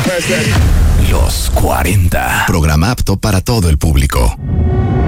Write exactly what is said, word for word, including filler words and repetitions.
Los cuarenta. Programa apto para todo el público.